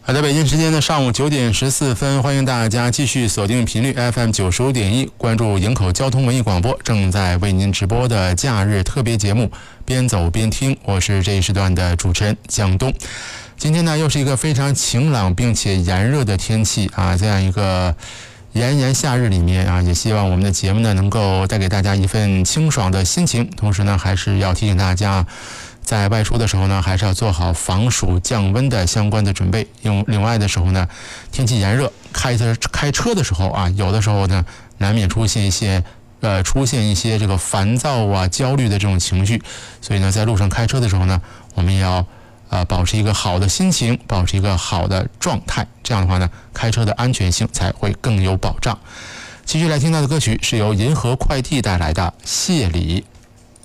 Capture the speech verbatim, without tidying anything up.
好的，北京时间的上午九点十四分，欢迎大家继续锁定频率 F M 九十五点一，关注营口交通文艺广播正在为您直播的假日特别节目，边走边听。我是这一时段的主持人江东。今天呢，又是一个非常晴朗并且炎热的天气啊，这样一个炎炎夏日里面啊，也希望我们的节目呢能够带给大家一份清爽的心情，同时呢，还是要提醒大家，在外出的时候呢，还是要做好防暑降温的相关的准备。用另外的时候呢，天气炎热，开车开车的时候啊，有的时候呢，难免出现一些呃出现一些这个烦躁啊、焦虑的这种情绪。所以呢，在路上开车的时候呢，我们也要呃保持一个好的心情，保持一个好的状态。这样的话呢，开车的安全性才会更有保障。继续来听到的歌曲是由银河快递带来的《谢礼》。